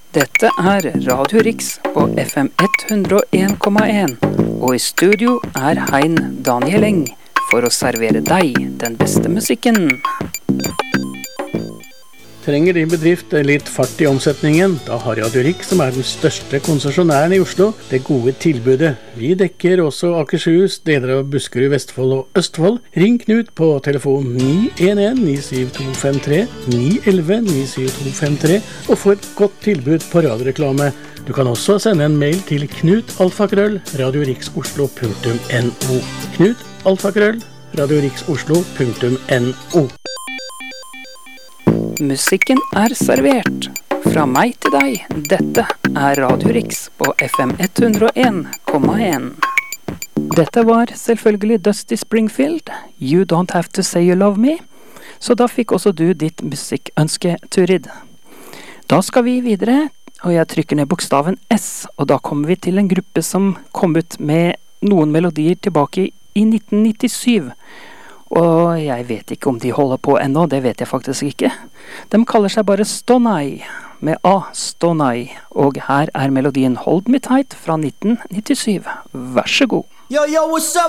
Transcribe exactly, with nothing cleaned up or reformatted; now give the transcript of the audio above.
Dette er Radio Riks på F M hundre og en komma en, og i studio er Hein Daniel Eng for å servere deg den beste musikken. Trenger din bedrift litt fart i omsetningen? Da har Radio Riks, som er den største konsesjonæren i Oslo, det gode tilbudet. Vi dekker også Akershus, deler av Buskerud, Vestfold og Østfold. Ring Knut på telefon ni en en ni syv to fem tre, ni en en ni syv to fem tre og få et godt tilbud på radioreklame. Du kan også sende en mail til knut alfakrøll radioriksoslo punktum no. Knut alfakrøll radioriksoslo punktum no. Musikken er servert. Fra meg til deg, dette er Radio Riks på F M hundre og en komma en. Dette var selvfølgelig Dusty Springfield, You Don't Have To Say You Love Me, så da fikk også du ditt musikkønske, Turid. Da skal vi videre, og jeg trykker ned bokstaven S, og da kommer vi til en gruppe som kom ut med noen melodier tilbake i nitten nittisyv. Og jeg vet ikke om de holder på ennå, det vet jeg faktisk ikke. De kaller seg bare Stoney, med A, Stoney, og her er melodien Hold Me Tight fra nitten nittisyv. Vær så god. Yo, yo, what's up?